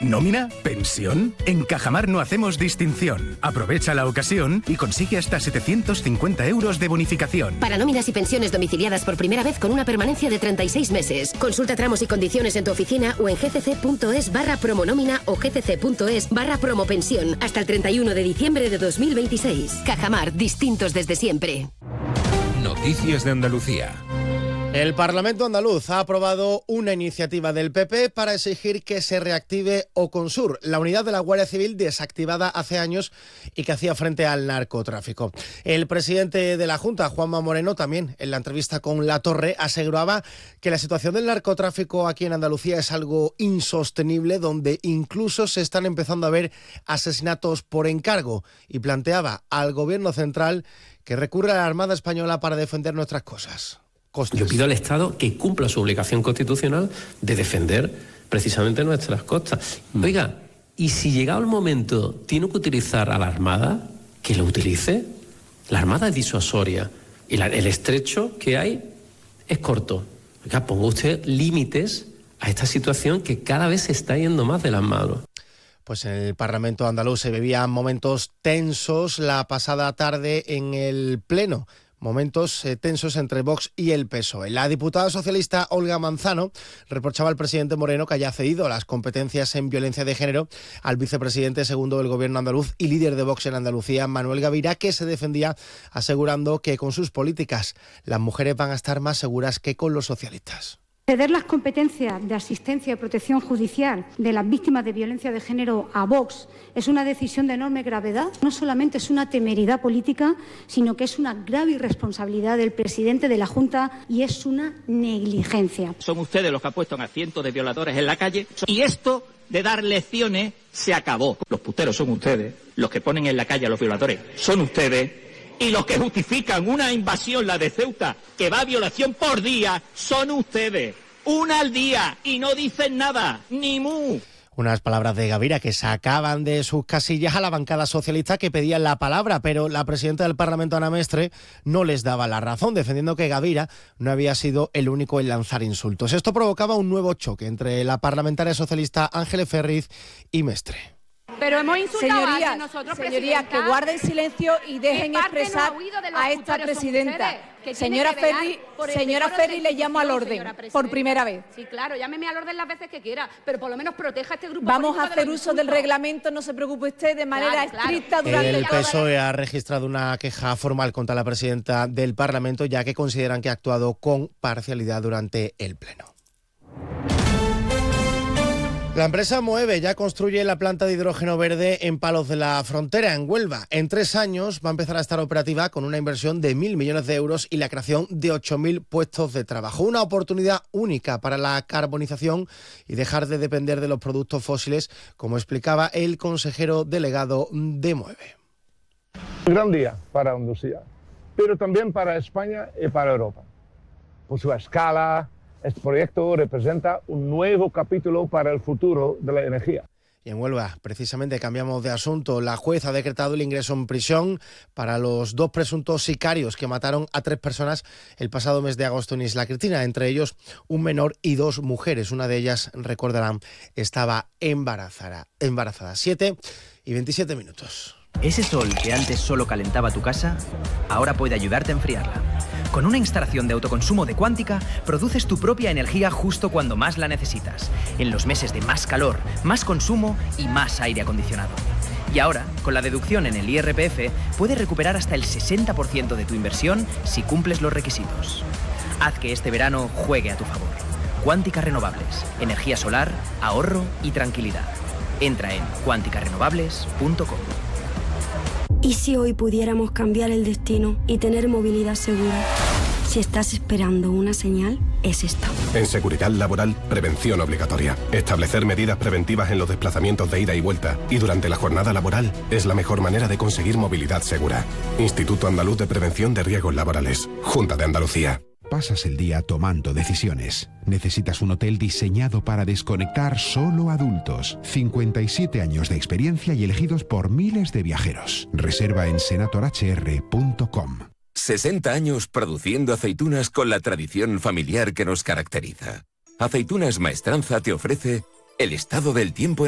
¿Nómina? ¿Pensión? En Cajamar no hacemos distinción. Aprovecha la ocasión y consigue hasta 750 euros de bonificación. Para nóminas y pensiones domiciliadas por primera vez con una permanencia de 36 meses. Consulta tramos y condiciones en tu oficina o en gcc.es/promonómina o gcc.es/promopensión hasta el 31 de diciembre de 2026. Cajamar, distintos desde siempre. Noticias de Andalucía. El Parlamento andaluz ha aprobado una iniciativa del PP para exigir que se reactive Oconsur, la unidad de la Guardia Civil desactivada hace años y que hacía frente al narcotráfico. El presidente de la Junta, Juanma Moreno, también en la entrevista con La Torre, aseguraba que la situación del narcotráfico aquí en Andalucía es algo insostenible, donde incluso se están empezando a ver asesinatos por encargo, y planteaba al Gobierno central que recurra a la Armada Española para defender nuestras costas. Yo pido al Estado que cumpla su obligación constitucional de defender precisamente nuestras costas. Oiga, y si llegado el momento tiene que utilizar a la Armada, que lo utilice. La Armada es disuasoria y el estrecho que hay es corto. Oiga, ponga usted límites a esta situación que cada vez se está yendo más de las manos. Pues en el Parlamento andaluz se vivían momentos tensos la pasada tarde en el Pleno. Momentos tensos entre Vox y el PSOE. La diputada socialista Olga Manzano reprochaba al presidente Moreno que haya cedido las competencias en violencia de género al vicepresidente segundo del gobierno andaluz y líder de Vox en Andalucía, Manuel Gavira, que se defendía asegurando que con sus políticas las mujeres van a estar más seguras que con los socialistas. Ceder las competencias de asistencia y protección judicial de las víctimas de violencia de género a Vox es una decisión de enorme gravedad. No solamente es una temeridad política, sino que es una grave irresponsabilidad del presidente de la Junta y es una negligencia. Son ustedes los que apuestan a cientos de violadores en la calle y esto de dar lecciones se acabó. Los puteros son ustedes, los que ponen en la calle a los violadores son ustedes. Y los que justifican una invasión, la de Ceuta, que va a violación por día, son ustedes. Una al día y no dicen nada, ni mu. Unas palabras de Gavira que sacaban de sus casillas a la bancada socialista que pedían la palabra, pero la presidenta del Parlamento, Ana Mestre, no les daba la razón, defendiendo que Gavira no había sido el único en lanzar insultos. Esto provocaba un nuevo choque entre la parlamentaria socialista Ángeles Ferriz y Mestre. Pero hemos insultado a nosotros, señorías, que guarden silencio y dejen expresar a esta presidenta. Señora Ferri, le llamo al orden por primera vez. Sí, claro, llámeme al orden las veces que quiera, pero por lo menos proteja a este grupo. Vamos a hacer uso del reglamento, no se preocupe usted, de manera estricta durante el PSOE ha registrado una queja formal contra la presidenta del Parlamento, ya que consideran que ha actuado con parcialidad durante el Pleno. La empresa Moeve ya construye la planta de hidrógeno verde en Palos de la Frontera, en Huelva. En 3 años va a empezar a estar operativa con una inversión de 1.000 millones de euros y la creación de 8.000 puestos de trabajo. Una oportunidad única para la carbonización y dejar de depender de los productos fósiles, como explicaba el consejero delegado de Moeve. Un gran día para Andalucía, pero también para España y para Europa. Por su escala, este proyecto representa un nuevo capítulo para el futuro de la energía. Y en Huelva, precisamente, cambiamos de asunto. La juez ha decretado el ingreso en prisión para los 2 presuntos sicarios que mataron a 3 personas el pasado mes de agosto en Isla Cristina, entre ellos un menor y 2 mujeres. Una de ellas, recordarán, estaba embarazada. 7:27 minutos. Ese sol que antes solo calentaba tu casa, ahora puede ayudarte a enfriarla. Con una instalación de autoconsumo de Quántica, produces tu propia energía justo cuando más la necesitas, en los meses de más calor, más consumo y más aire acondicionado. Y ahora, con la deducción en el IRPF, puedes recuperar hasta el 60% de tu inversión si cumples los requisitos. Haz que este verano juegue a tu favor. Quántica Renovables, energía solar, ahorro y tranquilidad. Entra en quanticarenovables.com. ¿Y si hoy pudiéramos cambiar el destino y tener movilidad segura? Si estás esperando una señal, es esta. En seguridad laboral, prevención obligatoria. Establecer medidas preventivas en los desplazamientos de ida y vuelta y durante la jornada laboral es la mejor manera de conseguir movilidad segura. Instituto Andaluz de Prevención de Riesgos Laborales. Junta de Andalucía. Pasas el día tomando decisiones. Necesitas un hotel diseñado para desconectar solo adultos. 57 años de experiencia y elegidos por miles de viajeros. Reserva en senatorhr.com. 60 años produciendo aceitunas con la tradición familiar que nos caracteriza. Aceitunas Maestranza te ofrece el estado del tiempo en